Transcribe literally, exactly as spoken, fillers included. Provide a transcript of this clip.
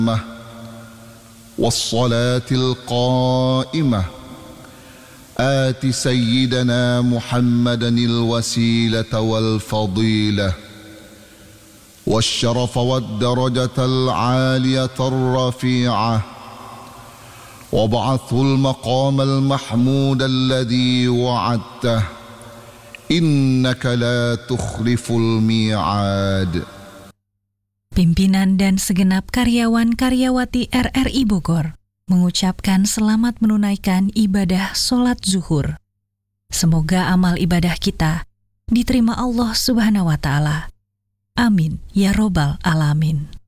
والصلاة القائمة آت سيدنا محمدا الوسيلة والفضيلة والشرف والدرجة العالية الرفيعة وابعثه المقام المحمود الذي وعدته إنك لا تخلف الميعاد. Pimpinan dan segenap karyawan-karyawati R R I Bogor mengucapkan selamat menunaikan ibadah sholat zuhur. Semoga amal ibadah kita diterima Allah Subhanahu wa Ta'ala. Amin ya Robbal Alamin.